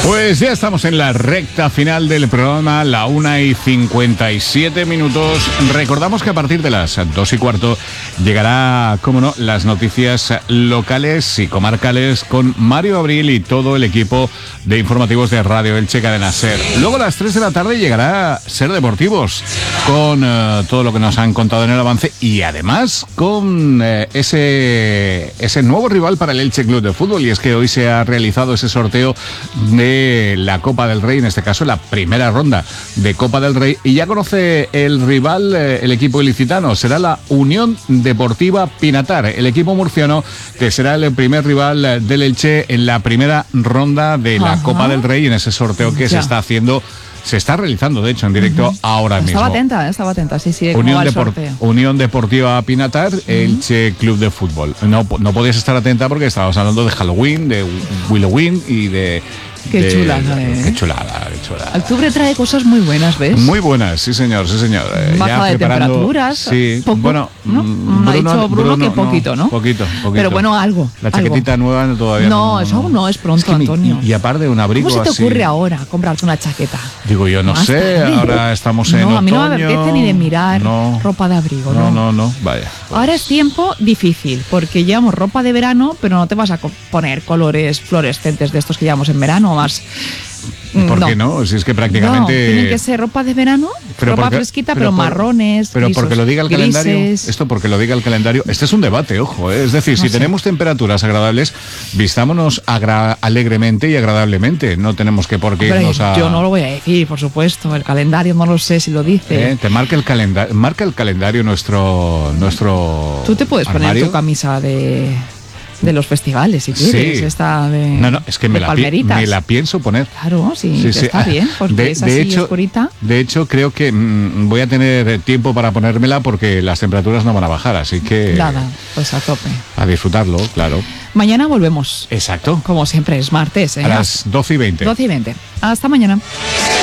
Pues ya estamos en la recta final del programa, la 1:57. Recordamos que a partir de las 2:15 llegará, cómo no, las noticias locales y comarcales con Mario Abril y todo el equipo de informativos de Radio Elche Cadena SER. Luego a las 3 de la tarde llegará SER Deportivos con todo lo que nos han contado en el avance y además con ese nuevo rival para el Elche Club de Fútbol, y es que hoy se ha realizado ese sorteo de la Copa del Rey, en este caso la primera ronda de Copa del Rey, y ya conoce el rival, el equipo ilicitano, será la Unión Deportiva Pinatar, el equipo murciano que será el primer rival del Elche en la primera ronda de la Copa del Rey, en ese sorteo que se está haciendo. Se está realizando, de hecho, en directo ahora mismo. Estaba atenta, sí. Unión Deportiva Pinatar, Elche Club de Fútbol. No podías estar atenta porque estábamos hablando de Halloween, de Willoween y de... Qué chulada, ¿eh? Qué chulada. Octubre trae cosas muy buenas, ¿ves? Muy buenas, sí señor. Baja de temperaturas. Sí, poco, bueno, ¿no? Me ha dicho Bruno que poquito, ¿no? Poquito. Pero bueno, algo. La chaquetita nueva todavía no. Eso aún no es pronto, Antonio. Y aparte de un abrigo así. ¿Cómo se te ocurre ahora comprarte una chaqueta? Digo yo, no sé, ahora estamos en otoño. A mí no me apetece ni de mirar ropa de abrigo. No, vaya. Pues. Ahora es tiempo difícil, porque llevamos ropa de verano, pero no te vas a poner colores fluorescentes de estos que llevamos en verano, más... ¿Por qué no? Si es que prácticamente... tienen que ser ropa de verano, ropa fresquita, pero marrones, pero grisos, porque lo diga el grises. calendario. Esto porque lo diga el calendario. Este es un debate, ojo, ¿eh? Es decir, si tenemos temperaturas agradables, vistámonos alegremente y agradablemente. No tenemos que por qué irnos a... Yo no lo voy a decir, por supuesto. El calendario no lo sé si lo dice. Te marca el calendario nuestro Tú te puedes armario. poner tu camisa de los festivales, si quieres, esta de No, es que me la pienso poner. Claro, sí. Está bien, porque es así oscurita. De hecho, creo que voy a tener tiempo para ponérmela porque las temperaturas no van a bajar, así que... Nada, pues a tope. A disfrutarlo, claro. Mañana volvemos. Exacto. Como siempre, es martes, ¿eh? A las 12:20. 12:20. Hasta mañana.